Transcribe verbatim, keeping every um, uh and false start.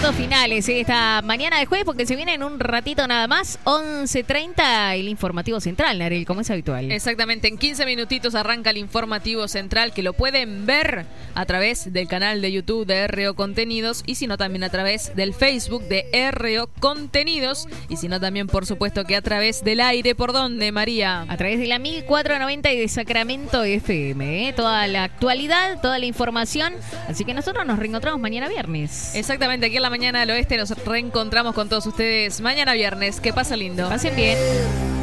minutos finales ¿eh? Esta mañana de jueves, porque se viene en un ratito nada más, once treinta, el informativo central, Narel, como es habitual. Exactamente, en quince minutitos arranca el informativo central, que lo pueden ver a través del canal de YouTube de R O Contenidos, y si no también a través del Facebook de R O Contenidos, y si no también por supuesto que a través del aire. ¿Por dónde, María? A través de la mil cuatrocientos noventa y de Sacramento F M, ¿eh? Toda la actualidad, toda la información, así que nosotros nos reencontramos mañana viernes. Exactamente, aquí en la mañana del oeste nos reencontramos con todos ustedes mañana viernes. Que pasen lindo. Pasen bien.